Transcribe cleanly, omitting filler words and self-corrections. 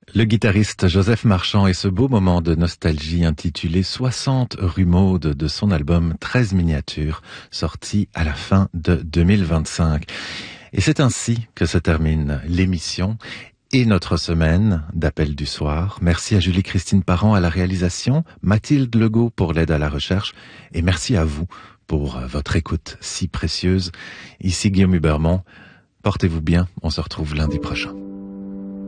Le guitariste Joseph Marchand et ce beau moment de nostalgie intitulé 60 rue Maude de son album 13 miniatures, sorti à la fin de 2025. Et c'est ainsi que se termine l'émission et notre semaine d'appel du soir. Merci à Julie-Christine Parent à la réalisation, Mathilde Legault pour l'aide à la recherche et merci à vous pour votre écoute si précieuse. Ici Guillaume Hubermont. Portez-vous bien, on se retrouve lundi prochain.